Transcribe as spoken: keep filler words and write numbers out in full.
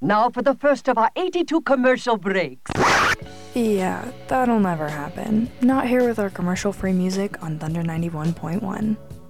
Now for the first of our eighty-two commercial breaks. Yeah, that'll never happen. Not here with our commercial-free music on Thunder ninety-one point one.